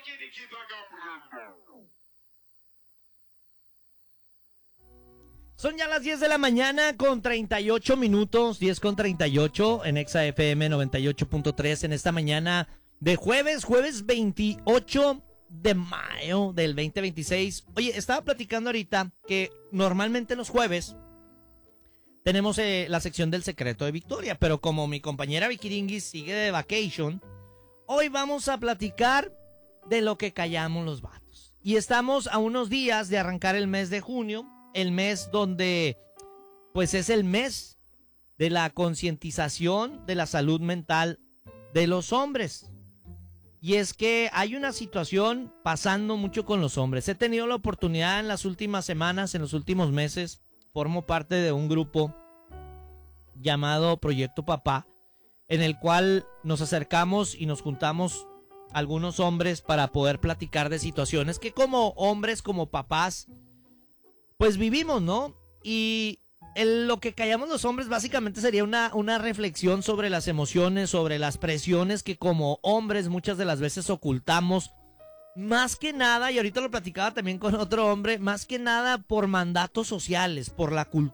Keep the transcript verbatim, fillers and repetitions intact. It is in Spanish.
Son ya las diez de la mañana con treinta y ocho minutos, diez con treinta y ocho en Exa F M noventa y ocho punto tres en esta mañana de jueves, jueves veintiocho de mayo del veinte veintiséis. Oye, estaba platicando ahorita que normalmente los jueves tenemos eh, la sección del secreto de Victoria, pero como mi compañera Vikiringis sigue de vacation, hoy vamos a platicar de lo que callamos los vatos. Y estamos a unos días de arrancar el mes de junio, el mes donde pues es el mes de la concientización de la salud mental de los hombres. Y es que hay una situación pasando mucho con los hombres. He tenido la oportunidad en las últimas semanas, en los últimos meses, formo parte de un grupo llamado Proyecto Papá, en el cual nos acercamos y nos juntamos algunos hombres para poder platicar de situaciones que como hombres, como papás, pues vivimos, ¿no? Y el, lo que callamos los hombres básicamente sería una, una reflexión sobre las emociones, sobre las presiones que como hombres muchas de las veces ocultamos. Más que nada, y ahorita lo platicaba también con otro hombre, más que nada por mandatos sociales, por la cultura.